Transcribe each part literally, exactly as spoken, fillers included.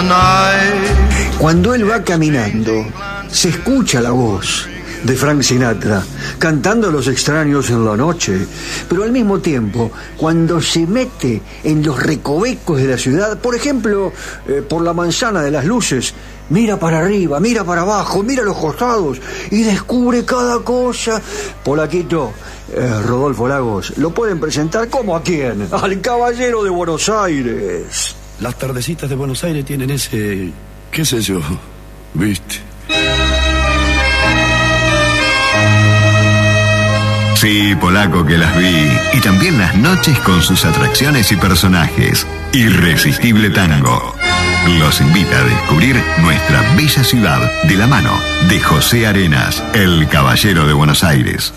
night. Cuando él va caminando, se escucha la voz de Frank Sinatra cantando a los extraños en la noche, pero al mismo tiempo, cuando se mete en los recovecos de la ciudad, por ejemplo, eh, por la manzana de las luces, mira para arriba, mira para abajo, mira a los costados y descubre cada cosa. Polaquito, eh, Rodolfo Lagos, lo pueden presentar como a quién, al Caballero de Buenos Aires. Las tardecitas de Buenos Aires tienen ese, qué sé yo, viste. Sí, Polaco, que las vi. Y también las noches con sus atracciones y personajes. Irresistible Tango los invita a descubrir nuestra bella ciudad de la mano de José Arenas, el Caballero de Buenos Aires.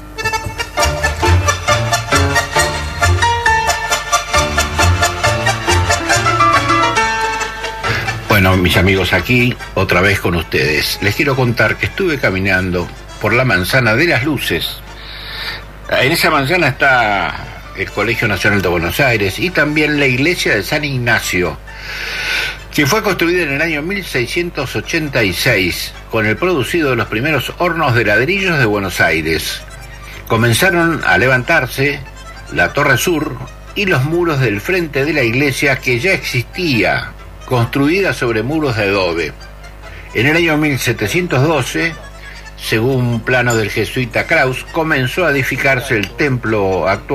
Bueno, mis amigos, aquí otra vez con ustedes. Les quiero contar que estuve caminando por la manzana de las luces. En esa manzana está el Colegio Nacional de Buenos Aires y también la iglesia de San Ignacio, que fue construida en el año mil seiscientos ochenta y seis con el producido de los primeros hornos de ladrillos de Buenos Aires. Comenzaron a levantarse la Torre Sur y los muros del frente de la iglesia, que ya existía, construida sobre muros de adobe. En el año mil setecientos doce, según un plano del jesuita Kraus, comenzó a edificarse el templo actual